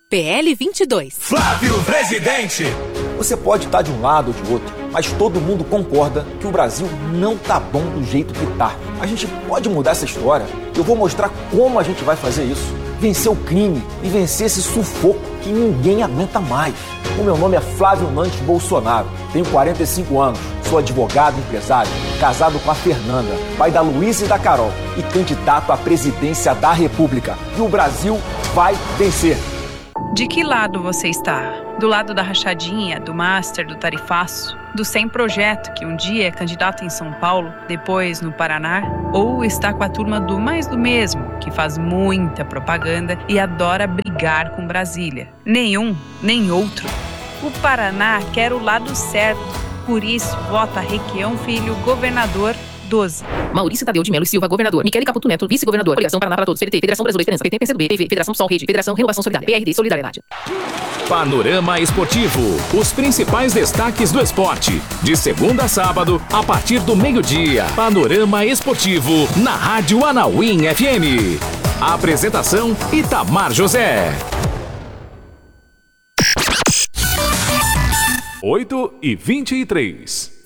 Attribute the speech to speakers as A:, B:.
A: PL 22.
B: Flávio Presidente!
C: Você pode estar de um lado ou de outro, mas todo mundo concorda que o Brasil não tá bom do jeito que tá. A gente pode mudar essa história. Eu vou mostrar como a gente vai fazer isso. Vencer o crime e vencer esse sufoco que ninguém aguenta mais. O meu nome é Flávio Nantes Bolsonaro, tenho 45 anos, sou advogado, empresário, casado com a Fernanda, pai da Luísa e da Carol e candidato à presidência da República. E o Brasil vai vencer.
D: De que lado você está? Do lado da rachadinha, do master, do tarifaço, do sem projeto que um dia é candidato em São Paulo, depois no Paraná? Ou está com a turma do mais do mesmo, que faz muita propaganda e adora brigar com Brasília? Nenhum, nem outro. O Paraná quer o lado certo, por isso vota Requião Filho, governador 12.
E: Maurício Tadeu de Melo e Silva, governador. Michele Caputo Neto, vice-governador. Coligação Paraná para Todos, PDT, Federação Brasileira Esperança, PT, PCdoB, PV, Federação Sol Rede, Federação Renovação Solidária, PRD, Solidariedade.
B: Panorama Esportivo. Os principais destaques do esporte. De segunda a sábado, a partir do meio-dia. Panorama Esportivo, na Rádio Anauim FM. A apresentação, Itamar José. 8h23.